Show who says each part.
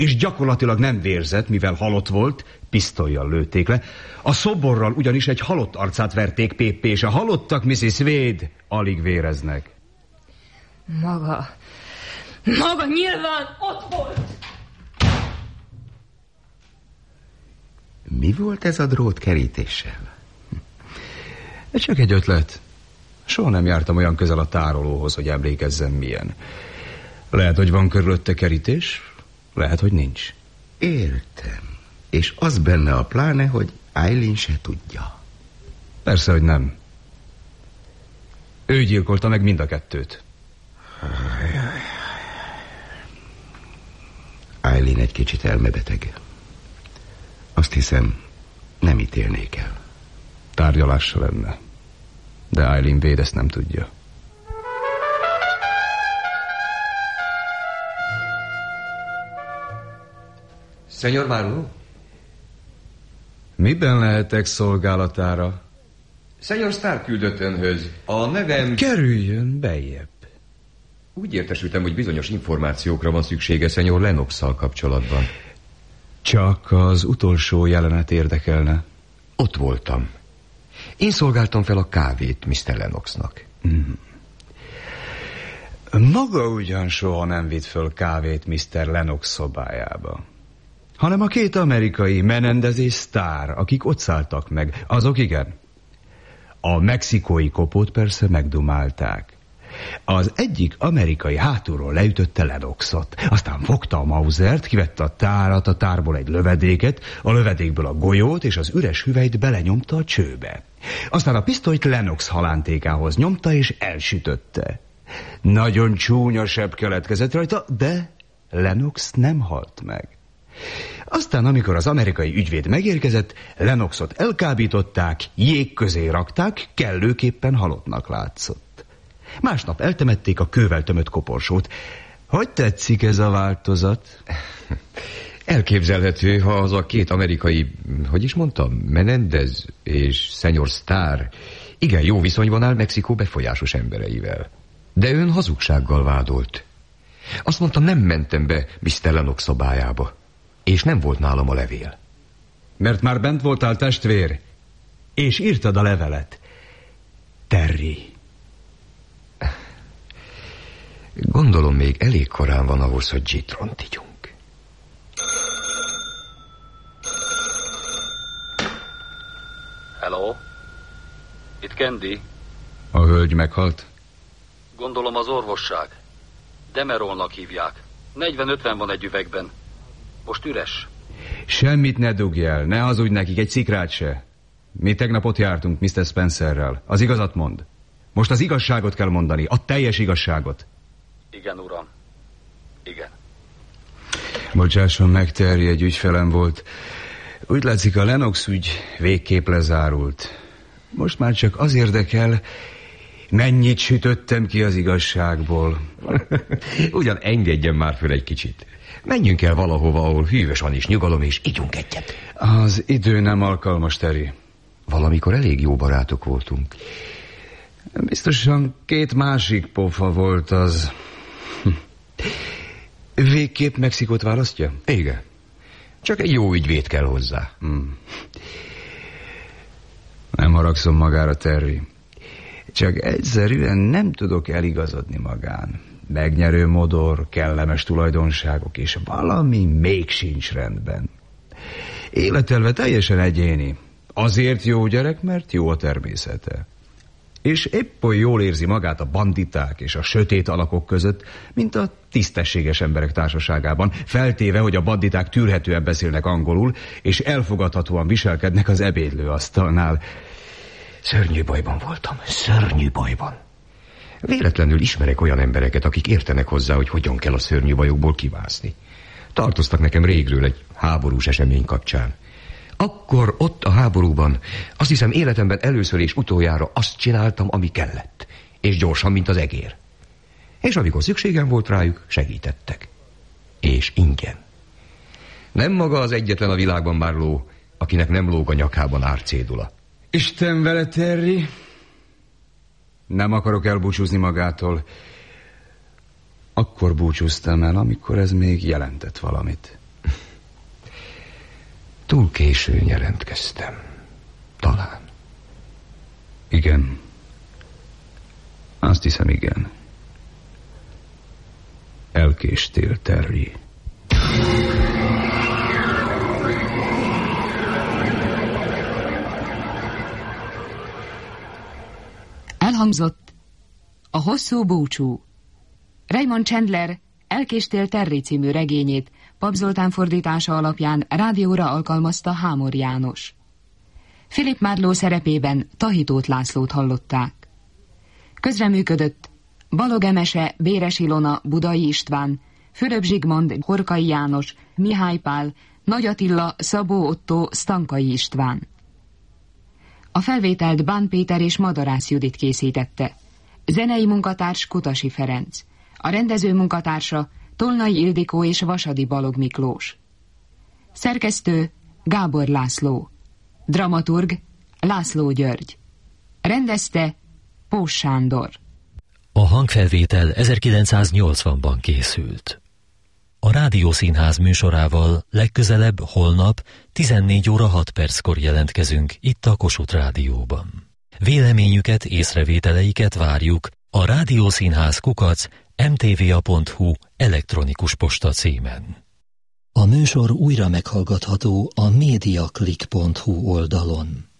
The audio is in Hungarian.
Speaker 1: és gyakorlatilag nem vérzett, mivel halott volt, pisztollyal lőtték le. A szoborral ugyanis egy halott arcát verték Péppé, és a halottak, Mrs. Wade, alig véreznek.
Speaker 2: Maga nyilván ott volt!
Speaker 3: Mi volt ez a drót kerítéssel?
Speaker 1: Csak egy ötlet. Soha nem jártam olyan közel a tárolóhoz, hogy emlékezzem milyen. Lehet, hogy van körülötte kerítés, lehet, hogy nincs.
Speaker 3: Értem. És az benne a pláne, hogy Eileen se tudja.
Speaker 1: Persze, hogy nem. Ő gyilkolta meg mind a kettőt.
Speaker 3: Eileen egy kicsit elmebeteg. Azt hiszem, nem ítélnék el.
Speaker 1: Tárgyalásra lenne. De Eileen Wade ezt nem tudja.
Speaker 4: Szenyor Marlowe?
Speaker 1: Miben lehetek szolgálatára?
Speaker 4: Szenyor Starr küldött önhöz. A nevem...
Speaker 1: Kerüljön bejjebb.
Speaker 4: Úgy értesültem, hogy bizonyos információkra van szüksége Szenyor Lennox-szal kapcsolatban.
Speaker 1: Csak az utolsó jelenet érdekelne.
Speaker 4: Ott voltam. Én szolgáltam fel a kávét Mr. Lennoxnak.
Speaker 1: Maga ugyan soha nem vitt föl kávét Mr. Lennox szobájába, hanem a két amerikai, Menendez és Starr, akik ott szálltak meg, azok igen. A mexikói kopót persze megdumálták. Az egyik amerikai hátulról leütötte Lennoxot, aztán fogta a Mausert, kivette a tárat, a tárból egy lövedéket, a lövedékből a golyót, és az üres hüvelyt belenyomta a csőbe. Aztán a pisztolyt Lennox halántékához nyomta, és elsütötte. Nagyon csúnya seb keletkezett rajta, de Lennox nem halt meg. Aztán, amikor az amerikai ügyvéd megérkezett, Lennoxot elkábították, jég közé rakták, kellőképpen halottnak látszott. Másnap eltemették a kővel tömött koporsót. Hogy tetszik ez a változat?
Speaker 4: Elképzelhető, ha az a két amerikai, hogy is mondtam, Menendez és Szenyor Starr igen jó viszonyban áll Mexikó befolyásos embereivel. De ön hazugsággal vádolt. Azt mondtam, nem mentem be Mr. Lennox szobájába, és nem volt nálam a levél.
Speaker 1: Mert már bent voltál, testvér, és írtad a levelet. Terry.
Speaker 4: Gondolom, még elég korán van ahhoz, hogy zsitront igyunk.
Speaker 5: Hello? Itt Candy.
Speaker 1: A hölgy meghalt?
Speaker 5: Gondolom az orvosság. Demerolnak hívják. 40-50 van egy üvegben. Most üres.
Speaker 1: Semmit ne dugj el, ne hazudj nekik, egy szikrát se. Mi tegnap ott jártunk Mr. Spencerrel. Az igazat mond. Most az igazságot kell mondani, a teljes igazságot.
Speaker 5: Igen, uram. Igen.
Speaker 1: Bocsásson meg, Terry, egy ügyfelem volt. Úgy látszik, a Lennox ügy végképp lezárult. Most már csak az érdekel, mennyit sütöttem ki az igazságból.
Speaker 4: Ugyan engedjen már föl egy kicsit. Menjünk el valahova, ahol hűvös van és nyugalom, és igyunk egyet.
Speaker 1: Az idő nem alkalmas, Terry.
Speaker 4: Valamikor elég jó barátok voltunk.
Speaker 1: Biztosan két másik pofa volt az. Végképp Mexikót választja?
Speaker 4: Igen. Csak egy jó ügyvéd kell hozzá.
Speaker 1: Nem haragszom magára, Terry. Csak egyszerűen nem tudok eligazodni magán. Megnyerő modor, kellemes tulajdonságok, és valami még sincs rendben. Életelve teljesen egyéni. Azért jó gyerek, mert jó a természete. És épp olyan jól érzi magát a banditák és a sötét alakok között, mint a tisztességes emberek társaságában, feltéve, hogy a banditák tűrhetően beszélnek angolul, és elfogadhatóan viselkednek az ebédlőasztalnál.
Speaker 4: Szörnyű bajban voltam, szörnyű bajban. Véletlenül ismerek olyan embereket, akik értenek hozzá, hogy hogyan kell a szörnyű bajokból kivászni. Tartoztak nekem régről egy háborús esemény kapcsán. Akkor ott a háborúban azt hiszem életemben először és utoljára azt csináltam, ami kellett. És gyorsan, mint az egér. És amikor szükségem volt rájuk, segítettek. És ingyen. Nem maga az egyetlen a világban, Marlowe, akinek nem lóg a nyakában árcédula.
Speaker 1: Isten vele, Terry. Nem akarok elbúcsúzni magától. Akkor búcsúztam el, amikor ez még jelentett valamit.
Speaker 4: Túl későn jelentkeztem. Talán.
Speaker 1: Igen. Azt hiszem, igen. Elkéstél, Terry.
Speaker 6: Elhangzott A hosszú búcsú. Raymond Chandler Elkéstél, Terry című regényét Pap Zoltán fordítása alapján rádióra alkalmazta Hámor János. Philip Marlowe szerepében Tahitót Lászlót hallották. Közreműködött Balog Emese, Béres Ilona, Budai István, Fülöp Zsigmond, Horkai János, Mihály Pál, Nagy Attila, Szabó Ottó, Stankai István. A felvételt Bán Péter és Madarász Judit készítette. Zenei munkatárs Kutasi Ferenc. A rendező munkatársa Tolnai Ildikó és Vasadi Balog Miklós. Szerkesztő Gábor László. Dramaturg László György. Rendezte Pós Sándor.
Speaker 7: A hangfelvétel 1980-ban készült. A Rádiószínház műsorával legközelebb holnap 14 óra 6 perckor jelentkezünk itt a Kossuth Rádióban. Véleményüket, észrevételeiket várjuk a rádiószínház@mtva.hu elektronikus posta címen.
Speaker 8: A műsor újra meghallgatható a mediaclick.hu oldalon.